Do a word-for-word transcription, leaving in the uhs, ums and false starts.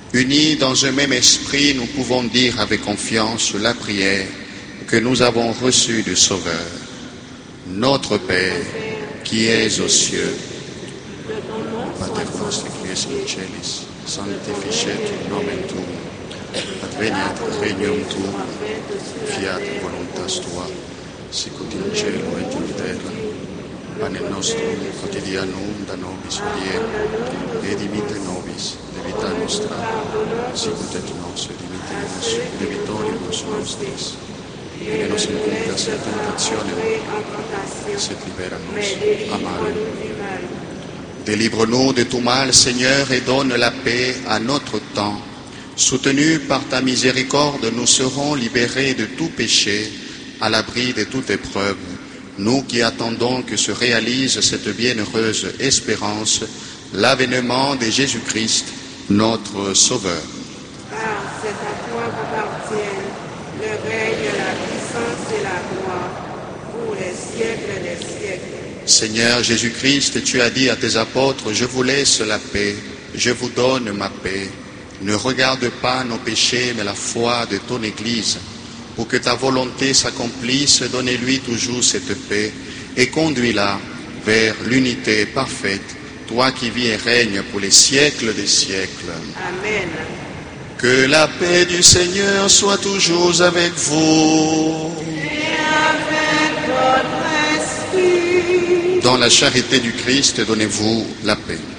Unis dans un même esprit, nous pouvons dire avec confiance la prière que nous avons reçue du Sauveur. Notre Père, qui es aux cieux, Pater nostrum qui es in celis, sanctificetur nomen tuum, adveniat regnum tuum, fiat voluntas tua, sicut in cielo et in terra. Panem nostrum quotidianum da nobis hodie, et dimitte nobis debita nostra, sicut et nos dimittimus debitoribus nostris, et ne nos inducas in tentationem, sed libera nos a malo. Délivre-nous de tout mal, Seigneur, et donne la paix à notre temps. Soutenus par ta miséricorde, nous serons libérés de tout péché, à l'abri de toute épreuve. Nous qui attendons que se réalise cette bienheureuse espérance, l'avènement de Jésus-Christ, notre Sauveur. Car c'est à toi qu'appartiennent le règne, la puissance et la gloire pour les siècles des siècles. Seigneur Jésus-Christ, tu as dit à tes apôtres, je vous laisse la paix, je vous donne ma paix. Ne regarde pas nos péchés, mais la foi de ton Église. Pour que ta volonté s'accomplisse, donnez-lui toujours cette paix et conduis-la vers l'unité parfaite, toi qui vis et règnes pour les siècles des siècles. Amen. Que la paix du Seigneur soit toujours avec vous. Et avec votre esprit. Dans la charité du Christ, donnez-vous la paix.